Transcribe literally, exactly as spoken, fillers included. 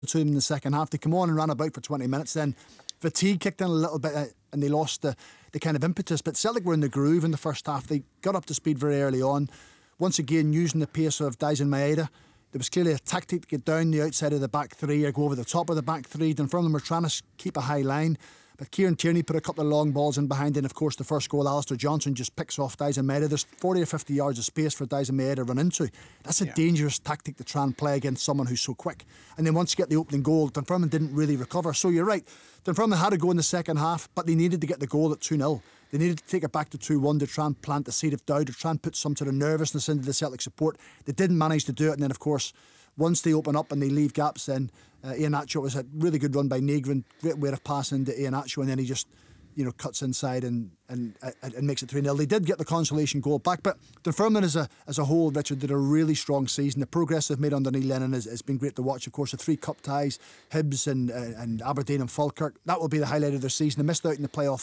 to them in the second half. They come on and ran about for twenty minutes. Then fatigue kicked in a little bit uh, and they lost the, the kind of impetus. But Celtic were in the groove in the first half. They got up to speed very early on. Once again, using the pace of Daizen Maeda. There was clearly a tactic to get down the outside of the back three or go over the top of the back three. Dunfermline were trying to keep a high line. But Kieran Tierney put a couple of long balls in behind, and of course the first goal, Alistair Johnson just picks off Daizen Maeda. There's forty or fifty yards of space for Daizen Maeda to run into. That's a yeah. dangerous tactic to try and play against someone who's so quick. And then once you get the opening goal, Dunfermline didn't really recover. So you're right, Dunfermline had to go in the second half, but they needed to get the goal at two nil. They needed to take it back to two one to try and plant the seed of doubt, to try and put some sort of nervousness into the Celtic support. They didn't manage to do it, and then of course, once they open up and they leave gaps, then uh, Iheanacho, was a really good run by Negrin, great way of passing into Iheanacho, and then he just, you know, cuts inside and and and makes it three nil. They did get the consolation goal back, but Dunfermline as a as a whole, Richard, did a really strong season. The progress they've made under Neil Lennon has, has been great to watch. Of course, the three cup ties, Hibs and uh, and Aberdeen and Falkirk, that will be the highlight of their season. They missed out in the playoff